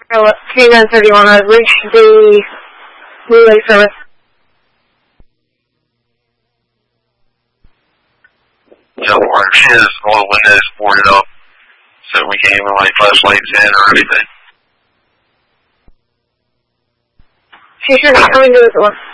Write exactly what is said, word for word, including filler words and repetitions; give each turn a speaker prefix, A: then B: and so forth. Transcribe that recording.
A: K nine thirty-one, I've reached the relay service.
B: Yeah, or she has all the windows boarded up, so we can't even light flashlights in or anything.
A: She should be coming to the door.